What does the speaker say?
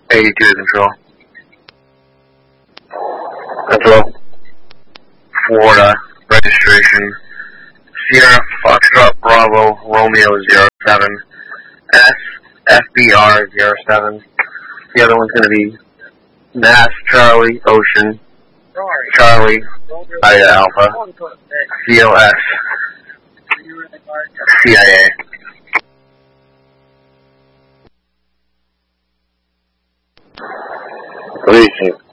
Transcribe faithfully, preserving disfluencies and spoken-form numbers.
eighty-two control. Control. Florida, registration, Sierra Foxtrot Bravo Romeo zero seven, S F B R zero seven. The other one's going to be Mass Charlie Ocean, Charlie Ida Alpha, C O S, C I A. Racing.